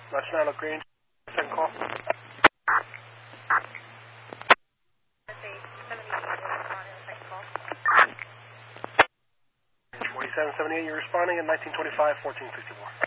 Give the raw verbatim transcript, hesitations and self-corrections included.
National Green, second call. twenty-seven seventy-eight, you're responding at nineteen twenty-five, fourteen sixty-four.